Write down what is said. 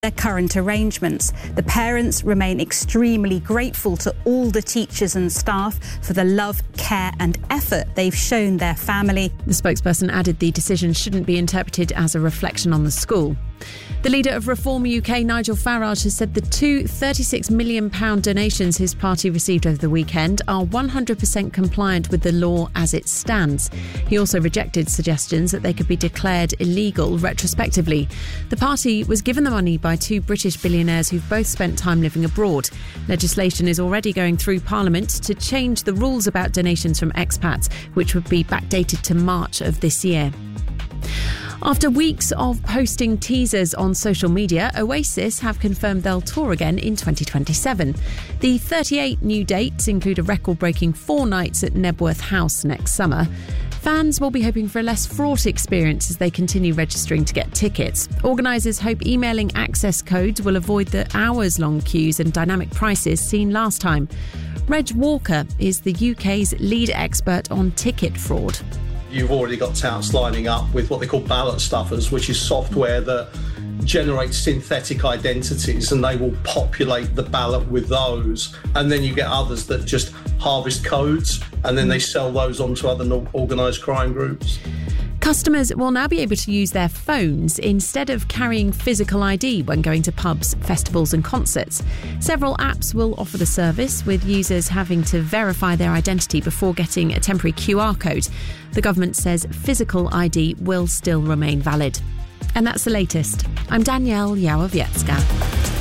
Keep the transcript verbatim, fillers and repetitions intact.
their current arrangements. The parents remain extremely grateful to all the teachers and staff for the love, care and effort they've shown their family. The spokesperson added the decision shouldn't be interpreted as a reflection on the school. The leader of Reform U K, Nigel Farage, has said the two thirty-six million pounds donations his party received over the weekend are one hundred percent compliant with the law as it stands. He also rejected suggestions that they could be declared illegal retrospectively. The party was given the money by two British billionaires who've both spent time living abroad. Legislation is already going through Parliament to change the rules about donations from expats, which would be backdated to March of this year. After weeks of posting teasers on social media, Oasis have confirmed they'll tour again in twenty twenty-seven. The thirty-eight new dates include a record-breaking four nights at Nebworth House next summer. Fans will be hoping for a less fraught experience as they continue registering to get tickets. Organisers hope emailing access codes will avoid the hours-long queues and dynamic prices seen last time. Reg Walker is the U K's lead expert on ticket fraud. You've already got touts lining up with what they call ballot stuffers, which is software that generates synthetic identities, and they will populate the ballot with those. And then you get others that just harvest codes, and then they sell those on to other organised crime groups. Customers will now be able to use their phones instead of carrying physical I D when going to pubs, festivals and concerts. Several apps will offer the service, with users having to verify their identity before getting a temporary Q R code. The government says physical I D will still remain valid. And that's the latest. I'm Danielle Yawowiecka.